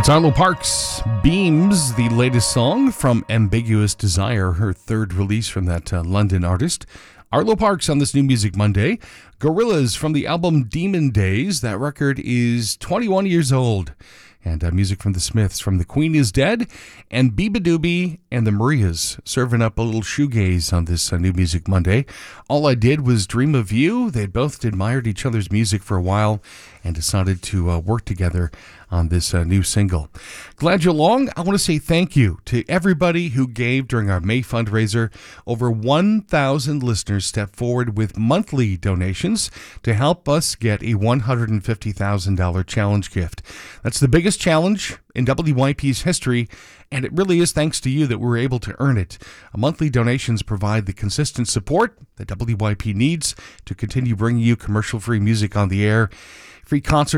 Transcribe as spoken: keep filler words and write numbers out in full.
It's Arlo Parks, Beams, the latest song from Ambiguous Desire, her third release from that uh, London artist. Arlo Parks on this New Music Monday. Gorillaz from the album Demon Days. That record is twenty-one years old. And uh, music from the Smiths from The Queen is Dead, and Beabadoobee and the Marias serving up a little shoegaze on this uh, New Music Monday. All I Did Was Dream of You. They both admired each other's music for a while and decided to uh, work together on this uh, new single. Glad you're along. I want to say thank you to everybody who gave during our May fundraiser. Over one thousand listeners stepped forward with monthly donations to help us get a one hundred fifty thousand dollars challenge gift. That's the biggest challenge in W Y P's history, and it really is thanks to you that we're able to earn it. Monthly donations provide the consistent support that W Y P needs to continue bringing you commercial-free music on the air, free concerts,